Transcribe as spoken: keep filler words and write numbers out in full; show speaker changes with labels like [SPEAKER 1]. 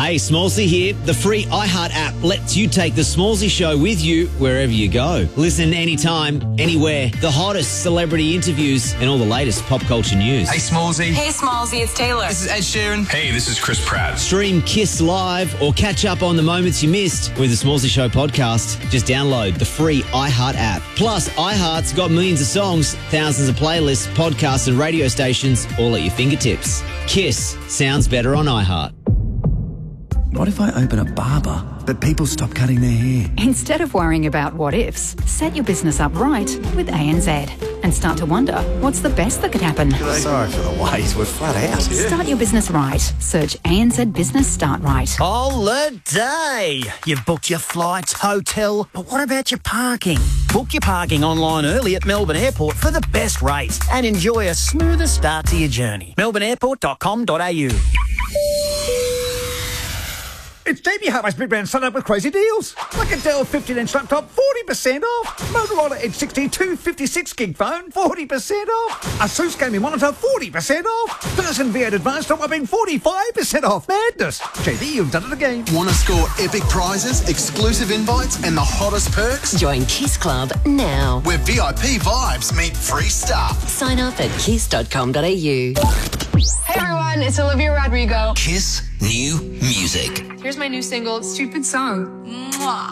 [SPEAKER 1] Hey, Smallsy here. The free iHeart app lets you take the Smallsy show with you wherever you go. Listen anytime, anywhere. The hottest celebrity interviews and all the latest pop culture news.
[SPEAKER 2] Hey, Smallsy.
[SPEAKER 3] Hey, Smallsy, it's Taylor.
[SPEAKER 2] This is Ed Sheeran.
[SPEAKER 4] Hey, this is Chris Pratt.
[SPEAKER 1] Stream Kiss Live or catch up on the moments you missed with the Smallsy Show podcast. Just download the free iHeart app. Plus, iHeart's got millions of songs, thousands of playlists, podcasts and radio stations all at your fingertips. Kiss sounds better on iHeart.
[SPEAKER 5] What if I open a barber, but people stop cutting their hair?
[SPEAKER 6] Instead of worrying about what ifs, set your business up right with A N Z and start to wonder what's the best that could happen.
[SPEAKER 5] Sorry for the wait, we're flat out.
[SPEAKER 6] Start your business right. Search A N Z Business Start Right.
[SPEAKER 7] Holiday! You've booked your flights, hotel, but what about your parking? Book your parking online early at Melbourne Airport for the best rates and enjoy a smoother start to your journey. melbourne airport dot com dot a u.
[SPEAKER 8] It's J B Harvey's Big Brand Sun Up with crazy deals. Like a Dell fifteen inch laptop, forty percent off. Motorola Edge sixty-two fifty-six gig phone, forty percent off. Asus gaming monitor, forty percent off. Dyson V eight Advanced top whopping forty-five percent off. Madness. J B, you've done it again.
[SPEAKER 9] Want to score epic prizes, exclusive invites and the hottest perks?
[SPEAKER 3] Join Kiss Club now.
[SPEAKER 9] Where V I P vibes meet free stuff.
[SPEAKER 3] Sign up at kiss dot com dot a u.
[SPEAKER 10] Hey everyone, it's Olivia Rodrigo.
[SPEAKER 11] Kiss new music.
[SPEAKER 10] Here's my new single, Stupid Song. Mwah.